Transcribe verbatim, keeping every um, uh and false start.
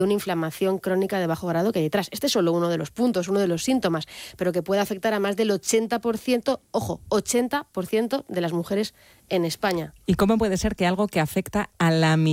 una inflamación crónica de bajo grado que hay detrás. Este es solo uno de los puntos, uno de los síntomas, pero que puede afectar a más del ochenta por ciento, ojo, ochenta por ciento de las mujeres en España. ¿Y cómo puede ser que algo que afecta a la